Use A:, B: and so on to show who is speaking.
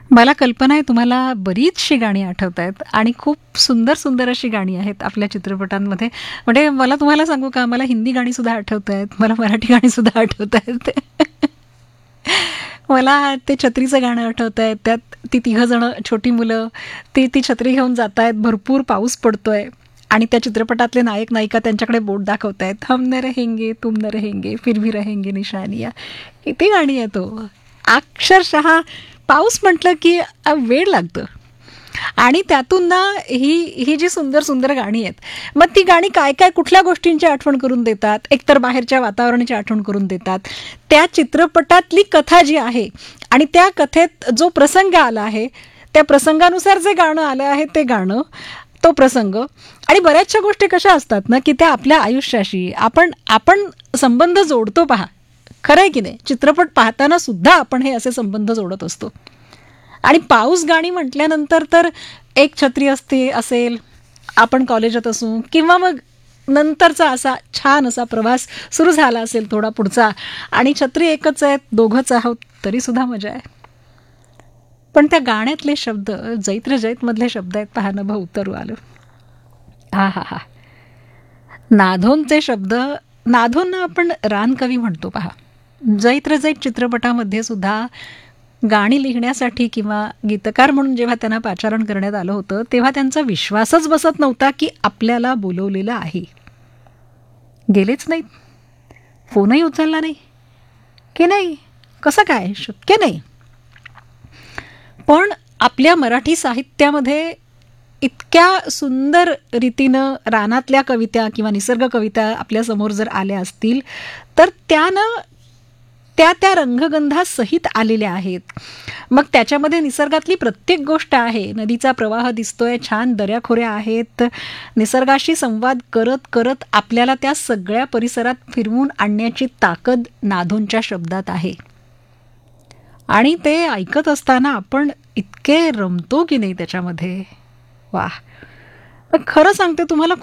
A: मला कल्पना आहे तुम्हाला बरीचशी गाणी आठवत आहेत आणि खूप सुंदर सुंदर अशी गाणी आहेत आपल्या चित्रपटांमध्ये. म्हणजे मला तुम्हाला सांगू का, मला हिंदी गाणी सुद्धा आठवत आहेत, मला मराठी गाणी सुद्धा आठवत आहेत. मला ते छत्रीचं गाणं आठवत आहे. त्यात ती तिघं जण छोटी मुलं ती ती छत्री घेऊन जात आहेत, भरपूर पाऊस पडतोय आणि त्या चित्रपटातले नायक नायिका त्यांच्याकडे बोट दाखवत आहेत, हम न रहेंगे तुम न रहेंगे फिर भी रहेंगे निशानिया. किती गाणी आहे तो. अक्षरशः पाऊस म्हटलं की वेळ लागतं. आणि त्यातून ना ही ही जी सुंदर सुंदर गाणी आहेत, मग ती गाणी काय काय कुठल्या गोष्टींची आठवण करून देतात. एकतर बाहेरच्या वातावरणाची आठवण करून देतात, त्या चित्रपटातली कथा जी आहे आणि त्या कथेत जो प्रसंग आला आहे त्या प्रसंगानुसार जे गाणं आलं आहे ते गाणं, तो प्रसंग. आणि बऱ्याचशा गोष्टी कशा असतात ना की त्या आपल्या आयुष्याशी आपण आपण संबंध जोडतो. पहा, खरं आहे की नाही, चित्रपट पाहताना सुद्धा आपण हे असे संबंध जोडत असतो. आणि पाऊस गाणी म्हटल्यानंतर तर एक छत्री असेल, आपण कॉलेजात असू किंवा मग नंतरचा असा छान असा प्रवास सुरू झाला असेल थोडा पुढचा, आणि छत्री एकच आहेत, दोघंच आहोत, तरी सुद्धा मजा आहे. पण त्या गाण्यातले शब्द, जैत्र जैतमधले शब्द आहेत, पहा ना, भाऊ उतरू आलं. हा हा हा. नाधोंचे शब्द. नाधोंना आपण रानकवी म्हणतो. पहा, जैत्र जैत चित्रपटामध्ये सुद्धा गाणी लिहिण्यासाठी किंवा गीतकार म्हणून जेव्हा त्यांना पाचारण करण्यात आलं होतं तेव्हा त्यांचा विश्वासच बसत नव्हता की आपल्याला बोलवलेलं आहे. गेलेच नाहीत, फोनही उचलला नाही की नाही, कसं काय शक्य नाही. पण आपल्या मराठी साहित्यामध्ये इतक्या सुंदर रीतीनं रानातल्या कविता किंवा निसर्ग कविता आपल्यासमोर जर आल्या असतील तर त्यानं त्या रंगगंधासहित आलेल्या आहेत. मग त्याच्यामध्ये निसर्गातली प्रत्येक गोष्ट आहे. नदीचा प्रवाह दिसतोय, छान दऱ्याखोऱ्या आहेत. निसर्गाशी संवाद करत करत आपल्याला त्या सगळ्या परिसरात फिरवून आणण्याची ताकद नाधोंच्या शब्दात आहे. आणि ते ऐकत असताना आपण इतके रमतो की नाही त्याच्यामध्ये. वा, खरं सांगते तुम्हाला,